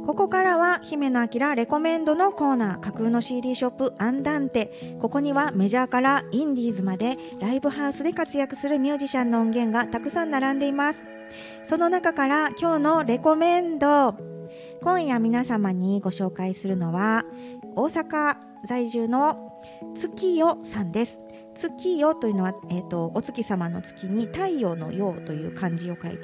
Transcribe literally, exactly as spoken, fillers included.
ここからは姫野明レコメンドのコーナー、架空の シーディー ショップアンダンテ。ここにはメジャーからインディーズまでライブハウスで活躍するミュージシャンの音源がたくさん並んでいます。その中から今日のレコメンド、今夜皆様にご紹介するのは大阪在住の月夜さんです。月夜というのは、えーと、お月様の月に太陽の陽という漢字を書いて